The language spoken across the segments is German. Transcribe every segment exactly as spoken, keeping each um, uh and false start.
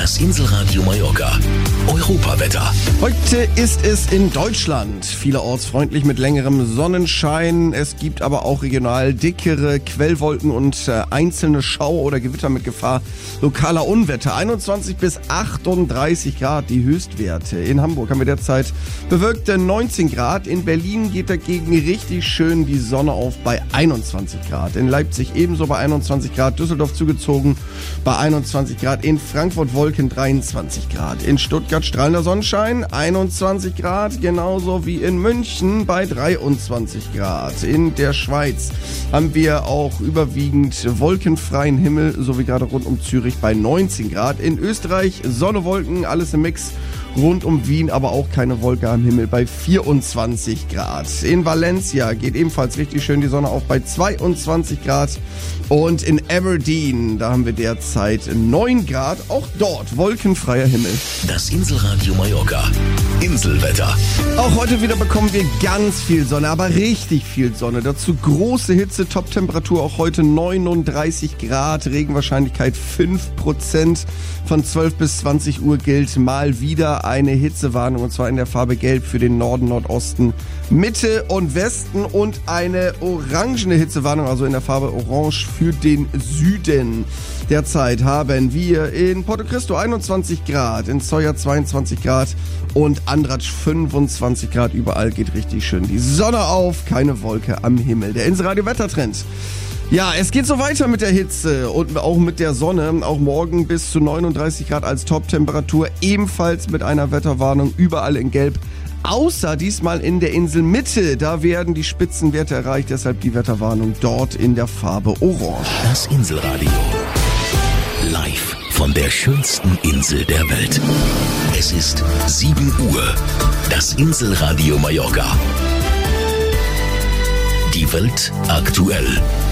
Das Inselradio Mallorca. Europawetter. Heute ist es in Deutschland vielerorts freundlich mit längerem Sonnenschein. Es gibt aber auch regional dickere Quellwolken und äh, einzelne Schauer oder Gewitter mit Gefahr lokaler Unwetter. einundzwanzig bis achtunddreißig Grad die Höchstwerte. In Hamburg haben wir derzeit bewölkte neunzehn Grad. In Berlin geht dagegen richtig schön die Sonne auf bei einundzwanzig Grad. In Leipzig ebenso bei einundzwanzig Grad. Düsseldorf zugezogen bei einundzwanzig Grad. In Frankfurt Wolken dreiundzwanzig Grad. In Stuttgart strahlender Sonnenschein einundzwanzig Grad. Genauso wie in München bei dreiundzwanzig Grad. In der Schweiz haben wir auch überwiegend wolkenfreien Himmel, so wie gerade rund um Zürich bei neunzehn Grad. In Österreich Sonne, Wolken, alles im Mix. Rund um Wien aber auch keine Wolke am Himmel bei vierundzwanzig Grad. In Valencia geht ebenfalls richtig schön die Sonne auf bei zweiundzwanzig Grad. Und in Aberdeen, da haben wir derzeit neun Grad. Auch dort wolkenfreier Himmel. Das Inselradio Mallorca. Inselwetter. Auch heute wieder bekommen wir ganz viel Sonne, aber richtig viel Sonne. Dazu große Hitze, Top-Temperatur auch heute neununddreißig Grad, Regenwahrscheinlichkeit fünf Prozent. Von zwölf bis zwanzig Uhr gilt mal wieder eine Hitzewarnung, und zwar in der Farbe Gelb für den Norden, Nordosten, Mitte und Westen und eine orangene Hitzewarnung, also in der Farbe Orange für den Süden. Derzeit haben wir in Porto Cristo einundzwanzig Grad, in Soya zweiundzwanzig Grad und Andratsch fünfundzwanzig Grad. Überall geht richtig schön die Sonne auf, keine Wolke am Himmel. Der Inselradio Wettertrend. Ja, es geht so weiter mit der Hitze und auch mit der Sonne. Auch morgen bis zu neununddreißig Grad als Top-Temperatur. Ebenfalls mit einer Wetterwarnung überall in Gelb. Außer diesmal in der Inselmitte. Da werden die Spitzenwerte erreicht. Deshalb die Wetterwarnung dort in der Farbe Orange. Das Inselradio. Live von der schönsten Insel der Welt. Es ist sieben Uhr. Das Inselradio Mallorca. Die Welt aktuell.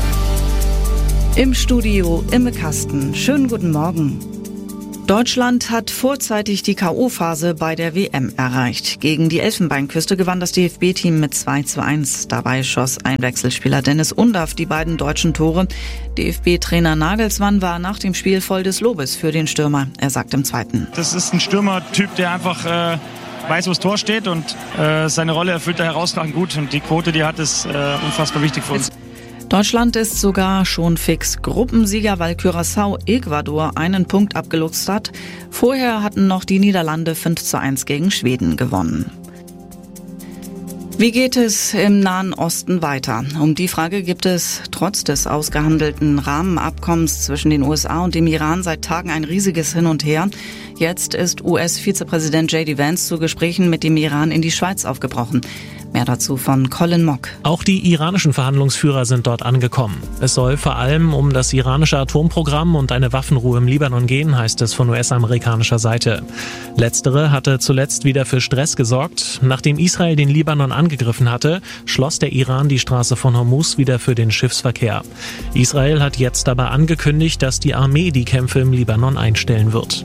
Im Studio Imme Kasten. Schönen guten Morgen. Deutschland hat vorzeitig die K O-Phase bei der W M erreicht. Gegen die Elfenbeinküste gewann das D F B-Team mit zwei zu eins. Dabei schoss Einwechselspieler Dennis Undaff die beiden deutschen Tore. D F B-Trainer Nagelsmann war nach dem Spiel voll des Lobes für den Stürmer. Er sagt im Zweiten: Das ist ein Stürmertyp, der einfach äh, weiß, wo das Tor steht, und äh, seine Rolle erfüllt er herausragend gut. Und die Quote, die er hat, ist äh, unfassbar wichtig für uns. Deutschland ist sogar schon fix Gruppensieger, weil Curaçao Ecuador einen Punkt abgeluchst hat. Vorher hatten noch die Niederlande fünf zu eins gegen Schweden gewonnen. Wie geht es im Nahen Osten weiter? Um die Frage gibt es trotz des ausgehandelten Rahmenabkommens zwischen den U S A und dem Iran seit Tagen ein riesiges Hin und Her. Jetzt ist U S-Vizepräsident J D Vance zu Gesprächen mit dem Iran in die Schweiz aufgebrochen. Mehr dazu von Colin Mock. Auch die iranischen Verhandlungsführer sind dort angekommen. Es soll vor allem um das iranische Atomprogramm und eine Waffenruhe im Libanon gehen, heißt es von U S-amerikanischer Seite. Letztere hatte zuletzt wieder für Stress gesorgt. Nachdem Israel den Libanon angegriffen hatte, schloss der Iran die Straße von Hormuz wieder für den Schiffsverkehr. Israel hat jetzt aber angekündigt, dass die Armee die Kämpfe im Libanon einstellen wird.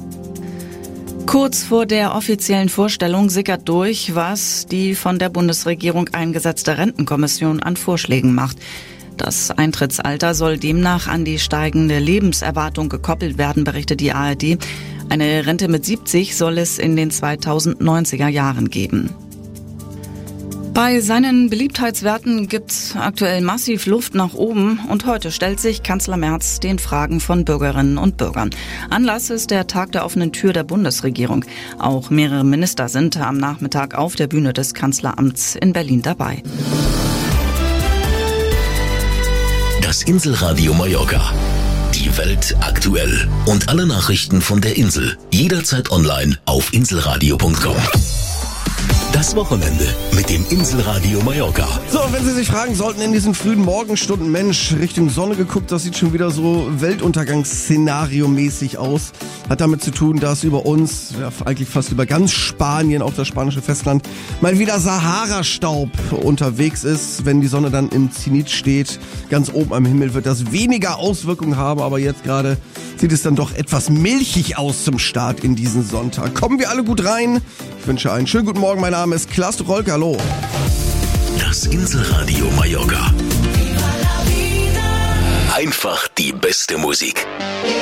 Kurz vor der offiziellen Vorstellung sickert durch, was die von der Bundesregierung eingesetzte Rentenkommission an Vorschlägen macht. Das Eintrittsalter soll demnach an die steigende Lebenserwartung gekoppelt werden, berichtet die A R D. Eine Rente mit siebzig soll es in den zweitausendneunziger Jahren geben. Bei seinen Beliebtheitswerten gibt's aktuell massiv Luft nach oben, und heute stellt sich Kanzler Merz den Fragen von Bürgerinnen und Bürgern. Anlass ist der Tag der offenen Tür der Bundesregierung. Auch mehrere Minister sind am Nachmittag auf der Bühne des Kanzleramts in Berlin dabei. Das Inselradio Mallorca. Die Welt aktuell. Und alle Nachrichten von der Insel. Jederzeit online auf inselradio punkt com. Das Wochenende mit dem Inselradio Mallorca. So, wenn Sie sich fragen sollten, in diesen frühen Morgenstunden, Mensch, Richtung Sonne geguckt, das sieht schon wieder so Weltuntergangsszenario-mäßig aus. Hat damit zu tun, dass über uns, ja, eigentlich fast über ganz Spanien, auch das spanische Festland, mal wieder Sahara-Staub unterwegs ist. Wenn die Sonne dann im Zenit steht, ganz oben am Himmel, wird das weniger Auswirkungen haben, aber jetzt gerade sieht es dann doch etwas milchig aus zum Start in diesen Sonntag. Kommen wir alle gut rein. Ich wünsche einen schönen guten Morgen. Mein Name ist Klaas Rolke. Hallo. Das Inselradio Mallorca. Einfach die beste Musik.